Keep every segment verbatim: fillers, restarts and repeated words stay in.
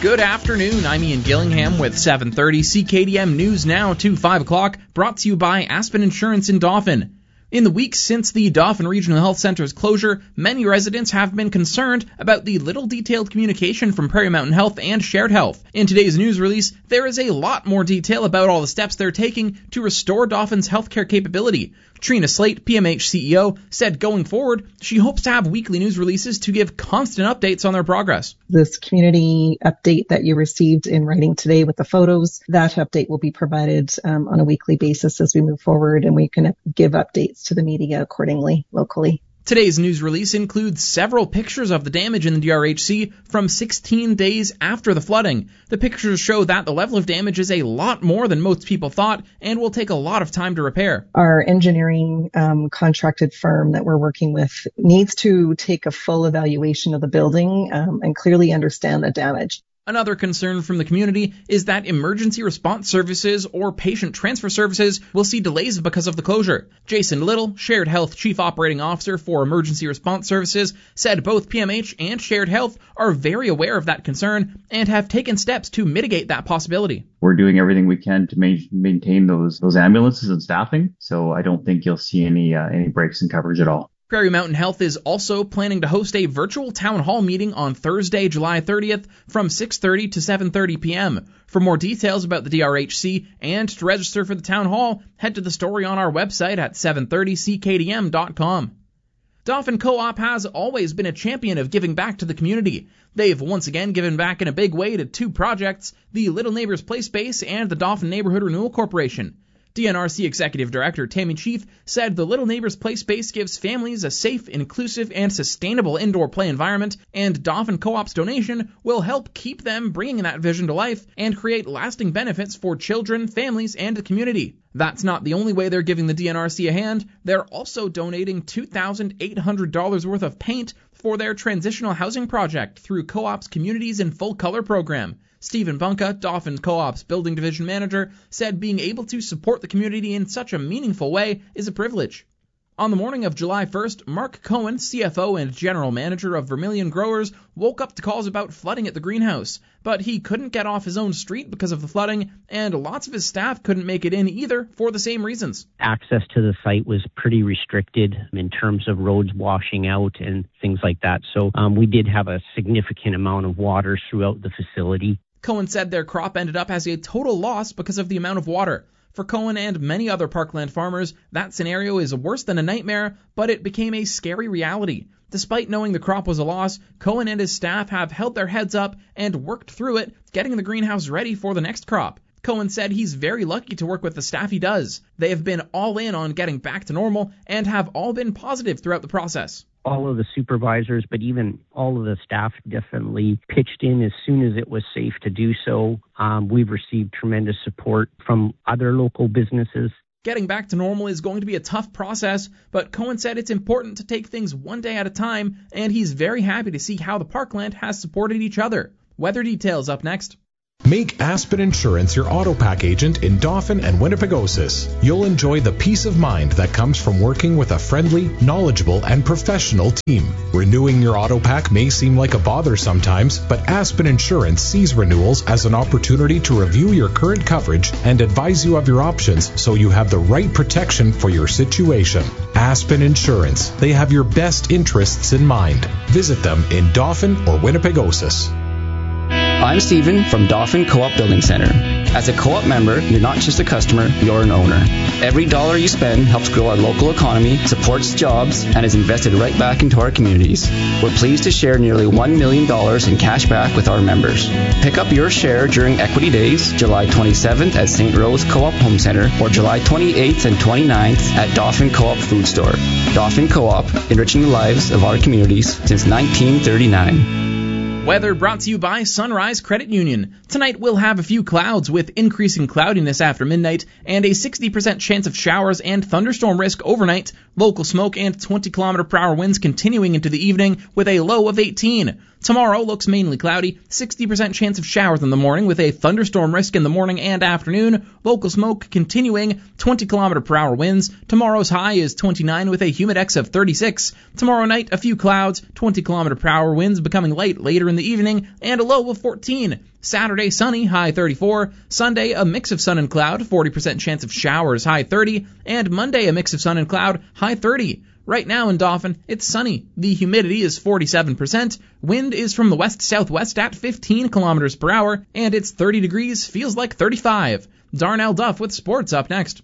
Good afternoon, I'm Ian Gillingham with seven thirty C K D M News Now to five o'clock, brought to you by Aspen Insurance in Dauphin. In the weeks since the Dauphin Regional Health Centre's closure, many residents have been concerned about the little detailed communication from Prairie Mountain Health and Shared Health. In today's news release, there is a lot more detail about all the steps they're taking to restore Dauphin's healthcare capability. Trina Slate, P M H C E O, said going forward, she hopes to have weekly news releases to give constant updates on their progress. This community update that you received in writing today with the photos, that update will be provided um, on a weekly basis as we move forward, and we can give updates to the media accordingly locally. Today's news release includes several pictures of the damage in the D R H C from sixteen days after the flooding. The pictures show that the level of damage is a lot more than most people thought and will take a lot of time to repair. Our engineering um, contracted firm that we're working with needs to take a full evaluation of the building um, and clearly understand the damage. Another concern from the community is that emergency response services or patient transfer services will see delays because of the closure. Jason Little, Shared Health Chief Operating Officer for Emergency Response Services, said both P M H and Shared Health are very aware of that concern and have taken steps to mitigate that possibility. We're doing everything we can to ma- maintain those those ambulances and staffing, so I don't think you'll see any uh, any breaks in coverage at all. Prairie Mountain Health is also planning to host a virtual town hall meeting on Thursday, July thirtieth from six thirty to seven thirty p.m. For more details about the D R H C and to register for the town hall, head to the story on our website at seven thirty c k d m dot com. Dauphin Co-op has always been a champion of giving back to the community. They've once again given back in a big way to two projects, the Little Neighbors Play Space and the Dauphin Neighborhood Renewal Corporation. D N R C Executive Director Tammy Chief said the Little Neighbors Play Space gives families a safe, inclusive, and sustainable indoor play environment, and Dauphin Co-op's donation will help keep them bringing that vision to life and create lasting benefits for children, families, and the community. That's not the only way they're giving the D N R C a hand. They're also donating two thousand eight hundred dollars worth of paint for their transitional housing project through Co-op's Communities in Full Color program. Stephen Bunka, Dauphin Co-op's Building Division Manager, said being able to support the community in such a meaningful way is a privilege. On the morning of July first, Mark Cohen, C F O and General Manager of Vermilion Growers, woke up to calls about flooding at the greenhouse. But he couldn't get off his own street because of the flooding, and lots of his staff couldn't make it in either for the same reasons. Access to the site was pretty restricted in terms of roads washing out and things like that. So um, we did have a significant amount of water throughout the facility. Cohen said their crop ended up as a total loss because of the amount of water. For Cohen and many other parkland farmers, that scenario is worse than a nightmare, but it became a scary reality. Despite knowing the crop was a loss, Cohen and his staff have held their heads up and worked through it, getting the greenhouse ready for the next crop. Cohen said he's very lucky to work with the staff he does. They have been all in on getting back to normal and have all been positive throughout the process. All of the supervisors, but even all of the staff definitely pitched in as soon as it was safe to do so. Um, we've received tremendous support from other local businesses. Getting back to normal is going to be a tough process, but Cohen said it's important to take things one day at a time, and he's very happy to see how the parkland has supported each other. Weather details up next. Make Aspen Insurance your auto pack agent in Dauphin and Winnipegosis. You'll enjoy the peace of mind that comes from working with a friendly, knowledgeable, and professional team. Renewing your auto pack may seem like a bother sometimes, but Aspen Insurance sees renewals as an opportunity to review your current coverage and advise you of your options so you have the right protection for your situation. Aspen Insurance. They have your best interests in mind. Visit them in Dauphin or Winnipegosis. I'm Stephen from Dauphin Co-op Building Center. As a co-op member, you're not just a customer, you're an owner. Every dollar you spend helps grow our local economy, supports jobs, and is invested right back into our communities. We're pleased to share nearly one million dollars in cash back with our members. Pick up your share during Equity Days, July twenty-seventh at Saint Rose Co-op Home Center, or July twenty-eighth and twenty-ninth at Dauphin Co-op Food Store. Dauphin Co-op, enriching the lives of our communities since nineteen thirty-nine. Weather brought to you by Sunrise Credit Union. Tonight we'll have a few clouds with increasing cloudiness after midnight and a sixty percent chance of showers and thunderstorm risk overnight. Local smoke and twenty kilometer per hour winds continuing into the evening with a low of eighteen. Tomorrow looks mainly cloudy, sixty percent chance of showers in the morning with a thunderstorm risk in the morning and afternoon. Local smoke continuing, twenty kilometer per hour winds. Tomorrow's high is twenty-nine with a humidex of thirty-six. Tomorrow night, a few clouds, twenty kilometer per hour winds becoming light later in the evening, and a low of fourteen. Saturday, sunny, high thirty-four. Sunday, a mix of sun and cloud, forty percent chance of showers, high thirty. And Monday, a mix of sun and cloud, high thirty. Right now in Dauphin, it's sunny. The humidity is forty-seven percent. Wind is from the west-southwest at fifteen kilometers per hour. And it's thirty degrees, feels like thirty-five. Darnell Duff with sports up next.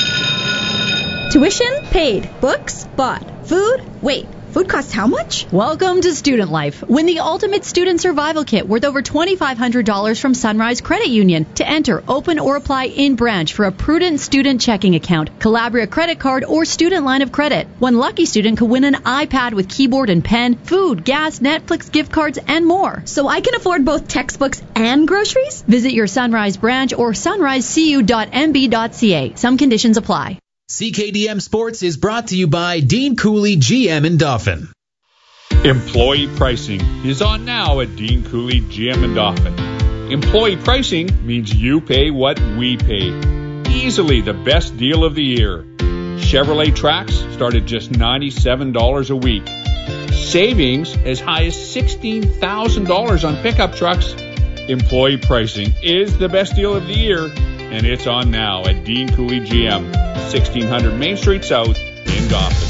Tuition paid. Books bought. Food? Wait. Food costs how much? Welcome to Student Life. Win the ultimate student survival kit worth over twenty-five hundred dollars from Sunrise Credit Union. To enter, open or apply in branch for a prudent student checking account, Calabria credit card, or student line of credit. One lucky student could win an iPad with keyboard and pen, food, gas, Netflix gift cards, and more. So I can afford both textbooks and groceries? Visit your Sunrise branch or sunrise c u dot m b dot c a. Some conditions apply. C K D M Sports is brought to you by Dean Cooley G M in Dauphin. Employee pricing is on now at Dean Cooley G M in Dauphin. Employee pricing means you pay what we pay. Easily the best deal of the year. Chevrolet Trax start at just ninety-seven dollars a week. Savings as high as sixteen thousand dollars on pickup trucks. Employee pricing is the best deal of the year, and it's on now at Dean Cooley G M, sixteen hundred Main Street South in Dauphin.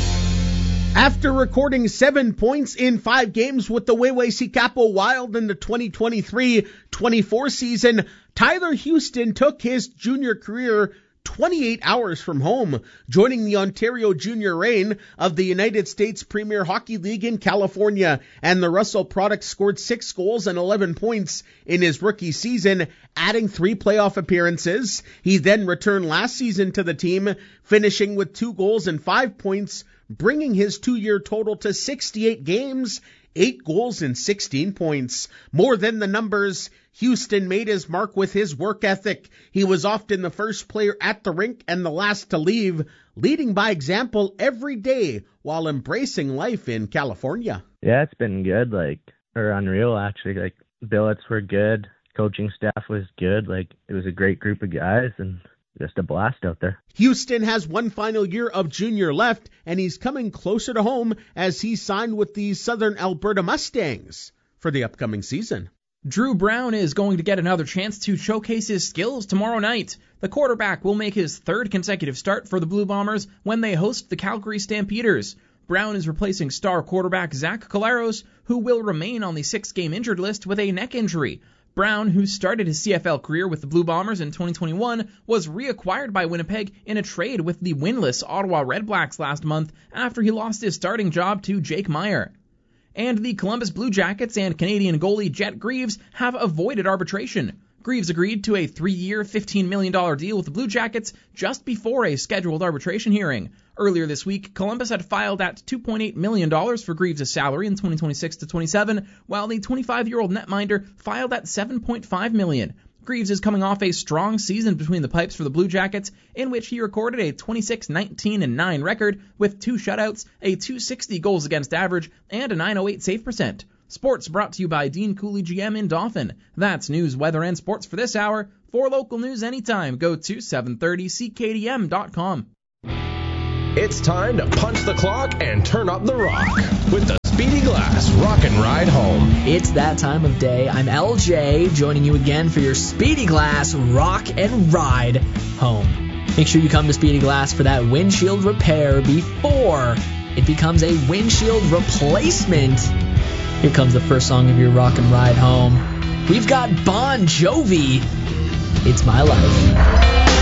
After recording seven points in five games with the Weway Capo Wild in the twenty twenty-three twenty-four season, Tyler Houston took his junior career twenty-eight hours from home, joining the Ontario Junior Reign of the United States Premier Hockey League in California. And the Russell product scored six goals and eleven points in his rookie season, adding three playoff appearances. He then returned last season to the team, finishing with two goals and five points, bringing his two-year total to sixty-eight games, eight goals and sixteen points. More than the numbers, Houston made his mark with his work ethic. He was often the first player at the rink and the last to leave, leading by example every day while embracing life in California. Yeah, it's been good, like, or unreal, actually. Like, billets were good, coaching staff was good, like, it was a great group of guys, and just a blast out there. Houston has one final year of junior left, and he's coming closer to home as he signed with the Southern Alberta Mustangs for the upcoming season. Drew Brown is going to get another chance to showcase his skills tomorrow night. The quarterback will make his third consecutive start for the Blue Bombers when they host the Calgary Stampeders. Brown is replacing star quarterback Zach Collaros, who will remain on the six-game injured list with a neck injury. Brown, who started his C F L career with the Blue Bombers in twenty twenty-one, was reacquired by Winnipeg in a trade with the winless Ottawa Redblacks last month after he lost his starting job to Jake Meyer. And the Columbus Blue Jackets and Canadian goalie Jet Greaves have avoided arbitration. Greaves agreed to a three-year, fifteen million dollars deal with the Blue Jackets just before a scheduled arbitration hearing. Earlier this week, Columbus had filed at two point eight million dollars for Greaves' salary in twenty twenty-six to twenty-seven, while the twenty-five-year-old netminder filed at seven point five million dollars. Greaves is coming off a strong season between the pipes for the Blue Jackets, in which he recorded a twenty-six nineteen and nine record with two shutouts, a two sixty goals against average, and a nine oh eight save percent. Sports brought to you by Dean Cooley G M in Dauphin. That's news, weather, and sports for this hour. For local news anytime, go to seven thirty C K D M dot com. It's time to punch the clock and turn up the rock with the Speedy Glass Rock and Ride Home. It's that time of day. I'm L J, joining you again for your Speedy Glass Rock and Ride Home. Make sure you come to Speedy Glass for that windshield repair before it becomes a windshield replacement. Here comes the first song of your Rock and Ride Home. We've got Bon Jovi. It's My Life.